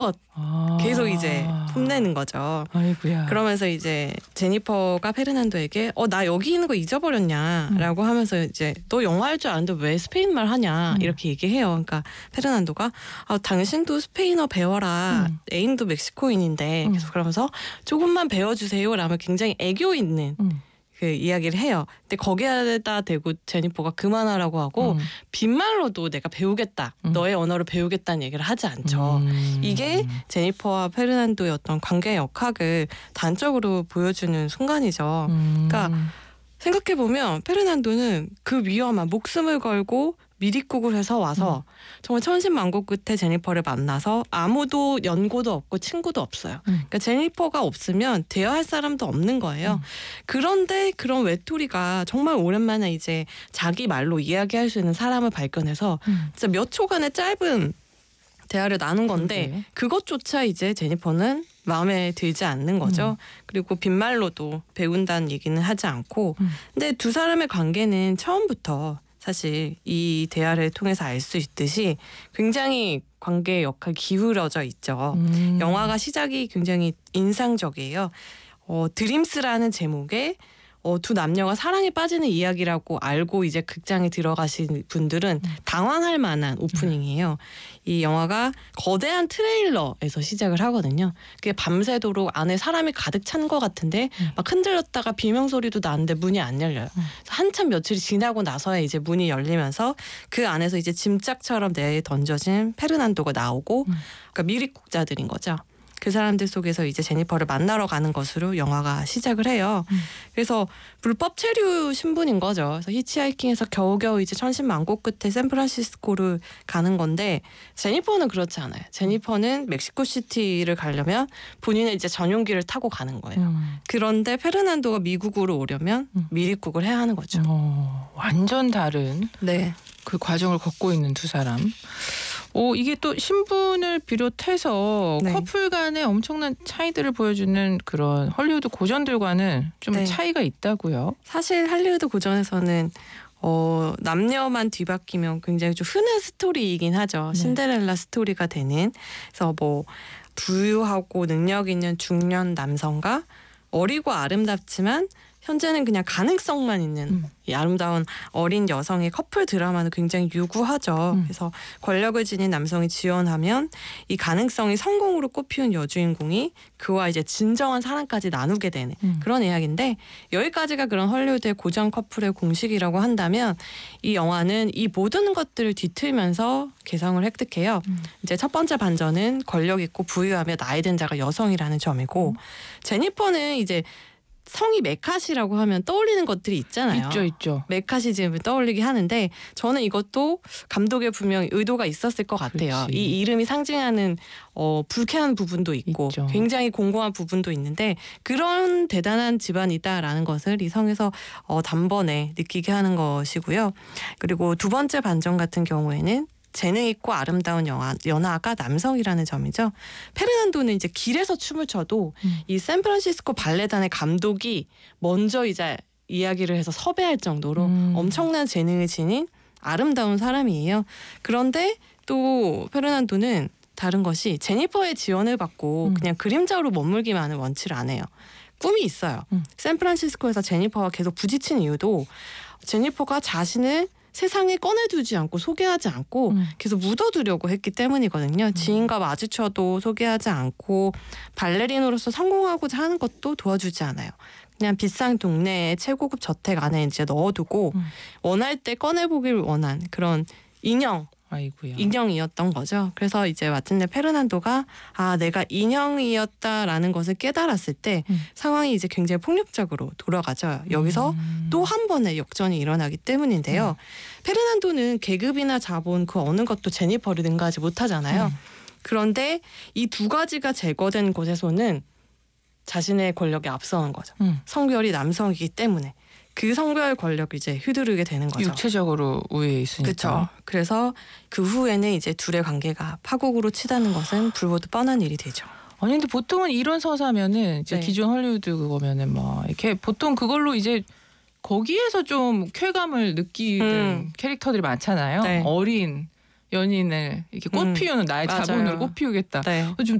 계속 이제 뽐내는 거죠. 아이고야. 그러면서 이제 제니퍼가 페르난도에게 나 여기 있는 거 잊어버렸냐라고 하면서 이제 너 영어 할 줄 아는데 왜 스페인 말 하냐 이렇게 얘기해요. 그러니까 페르난도가 당신도 스페인어 배워라. 애인도 멕시코인인데 계속 그러면서 조금만 배워주세요. 라면 굉장히 애교 있는 그 이야기를 해요. 근데 거기에다 대고 제니퍼가 그만하라고 하고 빈말로도 내가 배우겠다. 너의 언어를 배우겠다는 얘기를 하지 않죠. 이게 제니퍼와 페르난도의 어떤 관계의 역학을 단적으로 보여주는 순간이죠. 그러니까 생각해보면 페르난도는 그 위험한 목숨을 걸고 미리국을 해서 와서 정말 천신만고 끝에 제니퍼를 만나서 아무도 연고도 없고 친구도 없어요. 그러니까 제니퍼가 없으면 대화할 사람도 없는 거예요. 그런데 그런 외톨이가 정말 오랜만에 이제 자기 말로 이야기할 수 있는 사람을 발견해서 진짜 몇 초간의 짧은 대화를 나눈 건데 그것조차 이제 제니퍼는 마음에 들지 않는 거죠. 그리고 빈말로도 배운다는 얘기는 하지 않고 근데 두 사람의 관계는 처음부터 사실 이 대화를 통해서 알 수 있듯이 굉장히 관계의 역할이 기울어져 있죠. 영화가 시작이 굉장히 인상적이에요. 드림스라는 제목의 두 남녀가 사랑에 빠지는 이야기라고 알고 이제 극장에 들어가신 분들은 당황할 만한 오프닝이에요. 이 영화가 거대한 트레일러에서 시작을 하거든요. 그게 밤새도록 안에 사람이 가득 찬 것 같은데 막 흔들렸다가 비명소리도 나는데 문이 안 열려요. 한참 며칠이 지나고 나서야 이제 문이 열리면서 그 안에서 이제 짐짝처럼 내에 던져진 페르난도가 나오고 그러니까 미립국자들인 거죠. 그 사람들 속에서 이제 제니퍼를 만나러 가는 것으로 영화가 시작을 해요. 그래서 불법 체류 신분인 거죠. 그래서 히치하이킹에서 겨우겨우 이제 천신만고 끝에 샌프란시스코를 가는 건데 제니퍼는 그렇지 않아요. 제니퍼는 멕시코시티를 가려면 본인의 이제 전용기를 타고 가는 거예요. 그런데 페르난도가 미국으로 오려면 미립국을 해야 하는 거죠. 완전 다른 그 과정을 걷고 있는 두 사람. 이게 또 신분을 비롯해서 커플 간의 엄청난 차이들을 보여주는 그런 헐리우드 고전들과는 좀 차이가 있다고요? 사실 할리우드 고전에서는 남녀만 뒤바뀌면 굉장히 좀 흔한 스토리이긴 하죠. 신데렐라 스토리가 되는. 그래서 뭐 부유하고 능력 있는 중년 남성과 어리고 아름답지만 현재는 그냥 가능성만 있는 이 아름다운 어린 여성의 커플 드라마는 굉장히 유구하죠. 그래서 권력을 지닌 남성이 지원하면 이 가능성이 성공으로 꽃피운 여주인공이 그와 이제 진정한 사랑까지 나누게 되는 그런 이야기인데 여기까지가 그런 헐리우드의 고전 커플의 공식이라고 한다면 이 영화는 이 모든 것들을 뒤틀면서 개성을 획득해요. 이제 첫 번째 반전은 권력 있고 부유하며 나이든 자가 여성이라는 점이고 제니퍼는 이제 성이 메카시라고 하면 떠올리는 것들이 있잖아요. 있죠. 메카시즘을 떠올리게 하는데 저는 이것도 감독의 분명히 의도가 있었을 것 같아요. 그렇지. 이 이름이 상징하는 불쾌한 부분도 있고 있죠. 굉장히 공공한 부분도 있는데 그런 대단한 집안이다라는 것을 이 성에서 단번에 느끼게 하는 것이고요. 그리고 두 번째 반전 같은 경우에는 재능 있고 아름다운 연하가 남성이라는 점이죠. 페르난도는 이제 길에서 춤을 춰도 이 샌프란시스코 발레단의 감독이 먼저 이제 이야기를 해서 섭외할 정도로 엄청난 재능을 지닌 아름다운 사람이에요. 그런데 또 페르난도는 다른 것이 제니퍼의 지원을 받고 그냥 그림자로 머물기만을 원치를 안 해요. 꿈이 있어요. 샌프란시스코에서 제니퍼와 계속 부딪힌 이유도 제니퍼가 자신을 세상에 꺼내두지 않고 소개하지 않고 계속 묻어두려고 했기 때문이거든요. 지인과 마주쳐도 소개하지 않고 발레린으로서 성공하고자 하는 것도 도와주지 않아요. 그냥 비싼 동네의 최고급 저택 안에 이제 넣어두고 원할 때 꺼내보길 원한 그런 인형이었던 거죠. 그래서 이제 마침내 페르난도가 내가 인형이었다라는 것을 깨달았을 때 상황이 이제 굉장히 폭력적으로 돌아가죠. 여기서 또 한 번의 역전이 일어나기 때문인데요. 페르난도는 계급이나 자본 그 어느 것도 제니퍼를 능가하지 못하잖아요. 그런데 이 두 가지가 제거된 곳에서는 자신의 권력에 앞서는 거죠. 성별이 남성이기 때문에. 그 성별 권력을 이제 휘두르게 되는 거죠. 육체적으로 우위에 있으니까. 그렇죠. 그래서 그 후에는 이제 둘의 관계가 파국으로 치닫는 것은 불보듯 뻔한 일이 되죠. 아니 근데 보통은 이런 서사면은 이제 기존 헐리우드 그거면은 막 이렇게 보통 그걸로 이제 거기에서 좀 쾌감을 느끼는 캐릭터들이 많잖아요. 어린 연인을 이렇게 꽃 피우는 나의 맞아요. 자본으로 꽃 피우겠다. 네. 좀